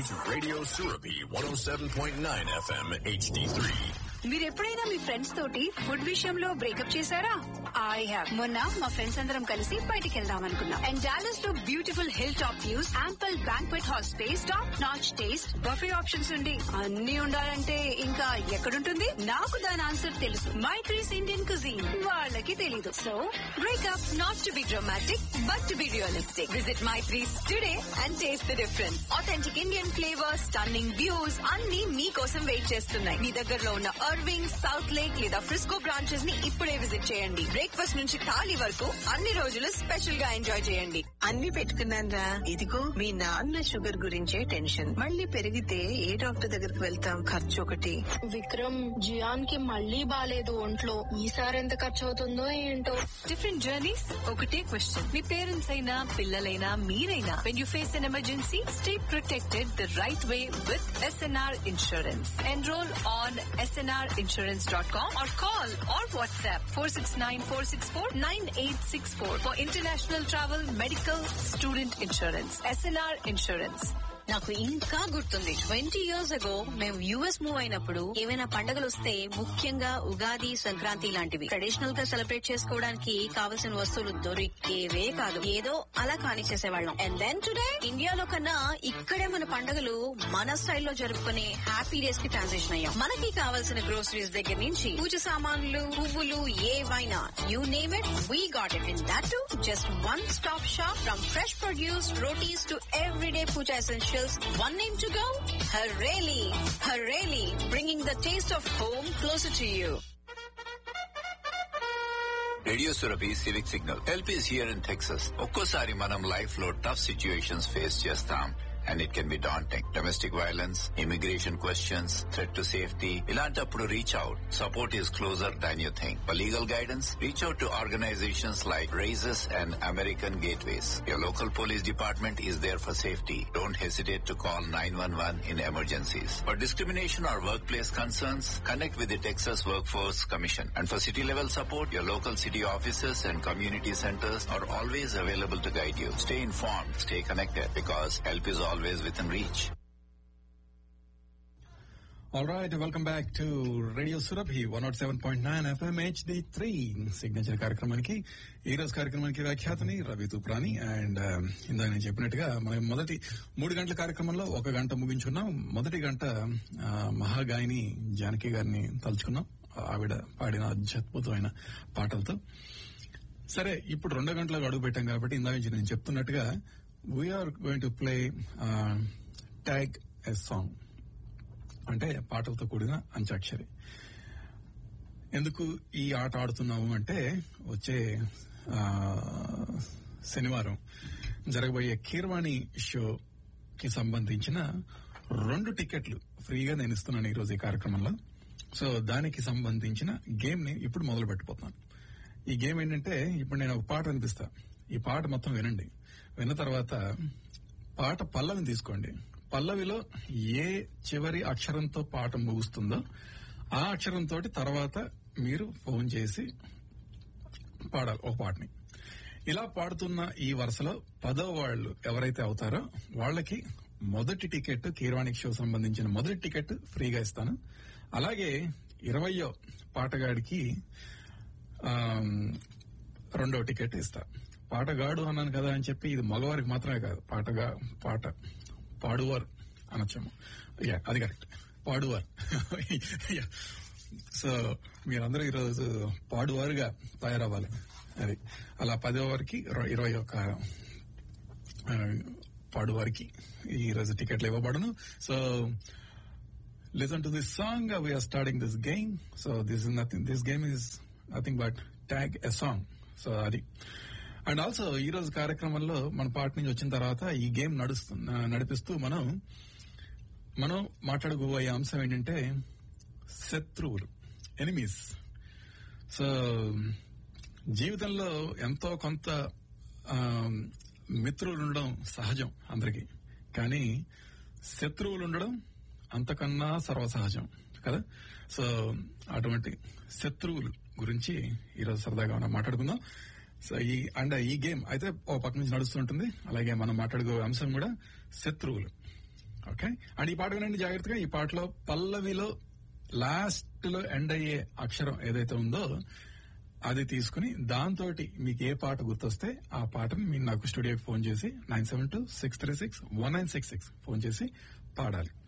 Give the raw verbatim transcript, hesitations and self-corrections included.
to Radio Surabi one oh seven point nine F M H D three. మీరు ఎప్పుడైనా మీ friends తోటి food విషయంలో breakup చేశారా? I have. మొన్న మా ఫ్రెండ్స్ అందరం కలిసి బయటికి వెళ్దాం అనుకున్నాం. అండ్ డాలస్ లో beautiful hill top views, ample banquet hall space, top notch taste, buffet options ఉండి అన్ని ఉండాలంటే ఇంకా ఎక్కడుంటుంది? నాకు దాని ఆన్సర్ తెలుసు. Maitri's Indian cuisine. వాళ్ళకి తెలీదు. So breakup not to be dramatic but to be realistic. Visit Maitri's today and taste the difference. Authentic Indian flavours, stunning views అన్ని మీకోసం వెయిట్ చేస్తున్నాయి. మీ దగ్గరలో ఉన్న అర్వింగ్, సౌత్ లేక్ లేదా ఫ్రిస్కో బ్రాంచెస్ ని ఇప్పుడే విజిట్ చేయండి. బ్రేక్ఫాస్ట్ నుంచి థాలీ వరకు అన్ని రోజులు స్పెషల్ గా ఎంజాయ్ చేయండి. అన్ని పెట్టుకున్నానరా. ఇదిగో మీ నాన్న షుగర్ గురించే టెన్షన్. మళ్ళీ పెరిగితే ఏ డాక్టర్ దగ్గరికి వెళ్తాం? ఖర్చు ఒకటి. విక్రమ్, జియాన్ కి మళ్ళీ బాలేదు ఒంట్లో. ఈసారి ఎంత ఖర్చు అవుతుందో ఏంటో. డిఫరెంట్ జర్నీస్, ఒకటే క్వశ్చన్. మీ పేరెంట్స్ అయినా పిల్లలైనా మీరైనా when you face N emergency, stay protected the right way with SNR insurance. Enrol on SNR insurance dot com or call or WhatsApp four six nine four six four nine eight six four for international travel, medical, student insurance. S N R Insurance. నాకు ఇంకా గుర్తుంది, twenty years ago మేము US move అయినప్పుడు ఏమైనా పండుగలు వస్తే, ముఖ్యంగా ఉగాది, సంక్రాంతి లాంటివి ట్రెడిషనల్ గా సెలబ్రేట్ చేసుకోవడానికి కావలసిన వస్తువులు దొరికేవే కాదు. ఏదో అలా కాని చేసేవాళ్ళం. అండ్ దెన్ టుడే ఇండియాలో కన్నా ఇక్కడే మన పండుగలు మన స్టైల్లో జరుపుకునే హ్యాపీ డేస్ కి ట్రాన్సిషన్ అయ్యాం. మనకి కావాల్సిన గ్రోసరీస్ దగ్గర నుంచి పూజ సామాన్లు, పువ్వులు, ఏవైనా you name it, we got it. In that to just one stop shop. From fresh produce, rotis to everyday puja essentials. One name to go? Hareli. Hareli, bringing the taste of home closer to you. Radio Surabhi civic signal. Help is here in Texas. ఒక్కోసారి మనం life లో tough situations face చేస్తాం. And it can be daunting. Domestic violence, immigration questions, threat to safety. ఇలాంటప్పుడు reach out. Support is closer than you think. For legal guidance, reach out to organizations like Raises and American Gateways. Your local police department is there for safety. Don't hesitate to call nine one one in emergencies. For discrimination or workplace concerns, connect with the Texas Workforce Commission. And for city level support, your local city offices and community centers are always available to guide you. Stay informed, stay connected, because help is always within reach. All right, welcome back to Radio Surabhi one oh seven point nine F M H D three signature కార్యక్రమానికి. ఈ రోజు కార్యక్రమానికి వ్యాఖ్యాతని Ravi Tuprani. And ఇందాక నేను చెప్పినట్టుగా మనం మొదటి మూడు గంటల కార్యక్రమంలో ఒక గంట ముగించుకున్నాం. మొదటి గంట మహాగాయని జానకి గారిని తలుచుకున్నాం, ఆవిడ పాడిన అద్భుతమైన పాటలతో. సరే, ఇప్పుడు రెండో గంటలకు అడుగు పెట్టాం కాబట్టి ఇందాక నుంచి నేను చెప్తున్నట్టుగా we are going to play tag a song, అంటే పాటలతో కూడిన అంత్యాక్షరి. ఎందుకు ఈ ఆట ఆడుతున్నాము అంటే, వచ్చే శనివారం జరగబోయే కీర్వాణి షోకి సంబంధించిన రెండు టికెట్లు ఫ్రీగా నేను ఇస్తున్నాను ఈ రోజు ఈ కార్యక్రమంలో. సో దానికి సంబంధించిన గేమ్ ని ఇప్పుడు మొదలు పెట్టబోతున్నాను. ఈ గేమ్ ఏంటంటే, ఇప్పుడు నేను ఒక పాట వినిపిస్తా. ఈ పాట మొత్తం వినండి. విన్న తర్వాత పాట పల్లవిని తీసుకోండి. పల్లవిలో ఏ చివరి అక్షరంతో పాట ముగుస్తుందో ఆ అక్షరంతో తర్వాత మీరు ఫోన్ చేసి పాడాలి ఒక పాటని. ఇలా పాడుతున్న ఈ వరుసలో పదో వాళ్ళు ఎవరైతే అవుతారో వాళ్ళకి మొదటి టికెట్, కీర్వాణి షో సంబంధించిన మొదటి టికెట్ ఫ్రీగా ఇస్తాను. అలాగే ఇరవయో పాటగాడికి రెండో టికెట్ ఇస్తా. పాటగాడు అన్నాను కదా అని చెప్పి ఇది మగవారికి మాత్రమే కాదు, పాటగా పాట పాడువారు అనొచ్చాము. అది కరెక్ట్, పాడువారు. సో మీరందరూ ఈరోజు పాడువారుగా తయారవ్వాలి. అది అలా పదో వారికి ఇరవై ఒక్క పాడువారికి ఈరోజు టికెట్లు ఇవ్వబడును. So listen to this song. We are starting this game. So this is nothing this game is nothing but tag a song. So అది. అండ్ ఆల్సో ఈ రోజు కార్యక్రమంలో మన పాట నుంచి వచ్చిన తర్వాత ఈ గేమ్ నడుస్తూ నడిపిస్తూ మనం మనం మాట్లాడుకోబోయే అంశం ఏంటంటే శత్రువులు, ఎనిమీస్. సో జీవితంలో ఎంతో కొంత మిత్రులు ఉండడం సహజం అందరికీ, కానీ శత్రువులు ఉండడం అంతకన్నా సర్వసహజం కదా. సో అటువంటి శత్రువులు గురించి ఈరోజు సరదాగా మనం మాట్లాడుకుందాం. సో ఈ అండ్ ఈ గేమ్ అయితే ఓ పక్క నుంచి నడుస్తుంటుంది. అలాగే మనం మాట్లాడుకో అంశం కూడా శత్రువులు. ఓకే, అండ్ ఈ పాట వినండి జాగ్రత్తగా. ఈ పాటలో పల్లవిలో లాస్ట్ లో ఎండ్ అయ్యే అక్షరం ఏదైతే ఉందో అది తీసుకుని దాంతో మీకు ఏ పాట గుర్తొస్తే ఆ పాటని మీరు నాకు స్టూడియోకి ఫోన్ చేసి nine seven two six three six one nine six six phone చేసి పాడాలి.